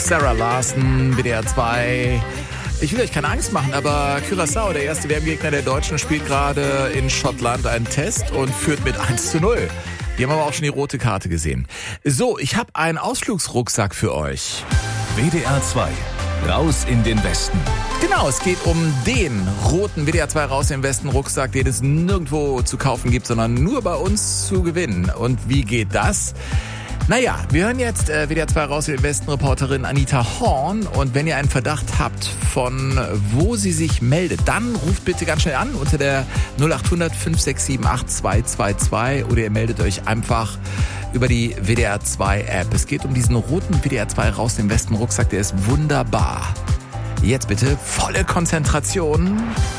Sarah Larson, WDR 2. Ich will euch keine Angst machen, aber Curaçao, der erste WM-Gegner der Deutschen, spielt gerade in Schottland einen Test und führt mit 1:0. Die haben aber auch schon die rote Karte gesehen. So, ich habe einen Ausflugsrucksack für euch. WDR 2, raus in den Westen. Genau, es geht um den roten WDR 2 raus im Westen Rucksack, den es nirgendwo zu kaufen gibt, sondern nur bei uns zu gewinnen. Und wie geht das? Naja, wir hören jetzt WDR 2 raus im Westen Reporterin Anita Horn. Und wenn ihr einen Verdacht habt, von wo sie sich meldet, dann ruft bitte ganz schnell an unter der 0800 567 8222 oder ihr meldet euch einfach über die WDR 2 App. Es geht um diesen roten WDR 2 raus im Westen Rucksack, der ist wunderbar. Jetzt bitte volle Konzentration.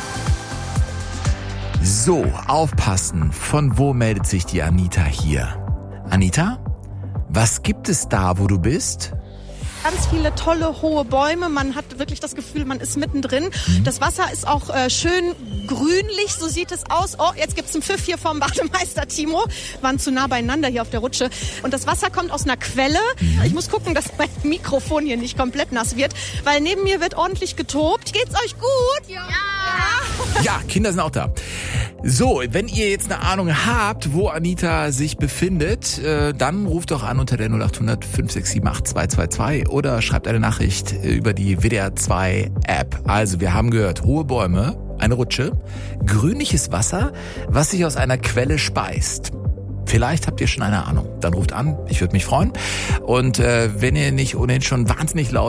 So, aufpassen. Von wo meldet sich die Anita hier? Anita? Was gibt es da, wo du bist? Ganz viele tolle, hohe Bäume. Man hat wirklich das Gefühl, man ist mittendrin. Das Wasser ist auch schön grünlich, so sieht es aus. Oh, jetzt gibt's einen Pfiff hier vom Bademeister Timo. Wir waren zu nah beieinander hier auf der Rutsche. Und das Wasser kommt aus einer Quelle. Ich muss gucken, dass mein Mikrofon hier nicht komplett nass wird, weil neben mir wird ordentlich getobt. Geht's euch gut? Ja. Ja, Kinder sind auch da. So, wenn ihr jetzt eine Ahnung habt, wo Anita sich befindet, dann ruft doch an unter der 0800 567 8222 oder schreibt eine Nachricht über die WDR 2 App. Also, wir haben gehört, hohe Bäume, eine Rutsche, grünliches Wasser, was sich aus einer Quelle speist. Vielleicht habt ihr schon eine Ahnung. Dann ruft an, ich würde mich freuen. Und wenn ihr nicht ohnehin schon wahnsinnig laut